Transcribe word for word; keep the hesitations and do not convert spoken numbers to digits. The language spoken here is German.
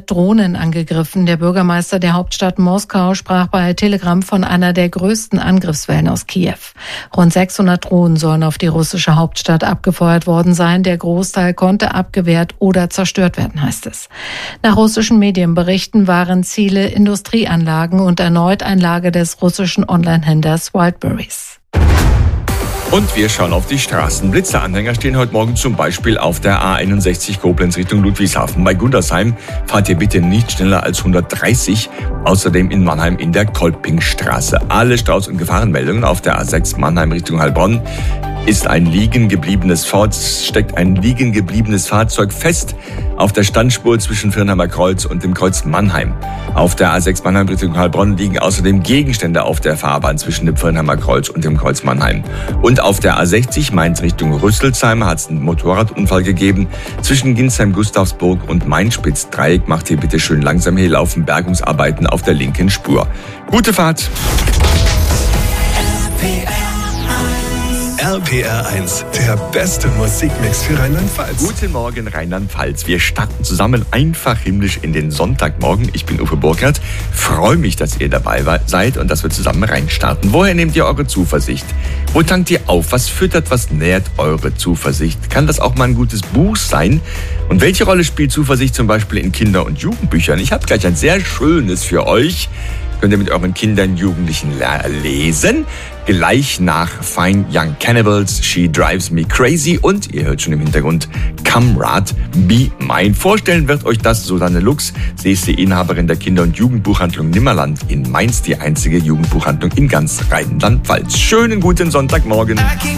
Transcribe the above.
mit Drohnen angegriffen. Der Bürgermeister der Hauptstadt Moskau sprach bei Telegram von einer der größten Angriffswellen aus Kiew. Rund sechshundert Drohnen sollen auf die russische Hauptstadt abgefeuert worden sein. Der Großteil konnte abgewehrt oder zerstört werden, heißt es. Nach russischen Medienberichten waren Ziele Industrieanlagen und erneut ein Lager des russischen Online-Händlers Wildberries. Und wir schauen auf die Straßen. Blitzeranhänger stehen heute Morgen zum Beispiel auf der A einundsechzig Koblenz Richtung Ludwigshafen. Bei Gundersheim fahrt ihr bitte nicht schneller als hundertdreißig. Außerdem in Mannheim in der Kolpingstraße. Alle Staus- und Gefahrenmeldungen auf der A sechs Mannheim Richtung Heilbronn. Ist ein liegen gebliebenes Fahrzeug, steckt ein liegen gebliebenes Fahrzeug fest auf der Standspur zwischen Firnheimer Kreuz und dem Kreuz Mannheim. Auf der A sechs Mannheim Richtung Heilbronn liegen außerdem Gegenstände auf der Fahrbahn zwischen dem Firnheimer Kreuz und dem Kreuz Mannheim. Und auf der A sechzig Mainz Richtung Rüsselsheim hat es einen Motorradunfall gegeben. Zwischen Ginsheim-Gustavsburg und Mainspitz-Dreieck macht ihr bitte schön langsam, hier laufen Bergungsarbeiten auf der linken Spur. Gute Fahrt! R P R eins, der beste Musikmix für Rheinland-Pfalz. Guten Morgen Rheinland-Pfalz. Wir starten zusammen einfach himmlisch in den Sonntagmorgen. Ich bin Uwe Burkhardt. Freue mich, dass ihr dabei seid und dass wir zusammen reinstarten. Woher nehmt ihr eure Zuversicht? Wo tankt ihr auf? Was füttert, was nährt eure Zuversicht? Kann das auch mal ein gutes Buch sein? Und welche Rolle spielt Zuversicht zum Beispiel in Kinder- und Jugendbüchern? Ich habe gleich ein sehr schönes für euch. Könnt ihr mit euren Kindern, Jugendlichen lesen. Gleich nach Fine Young Cannibals, She Drives Me Crazy und ihr hört schon im Hintergrund Comrade Be Mine. Vorstellen wird euch das Susanne Lux. Sie ist die Inhaberin der Kinder- und Jugendbuchhandlung Nimmerland in Mainz, die einzige Jugendbuchhandlung in ganz Rheinland-Pfalz. Schönen guten Sonntagmorgen.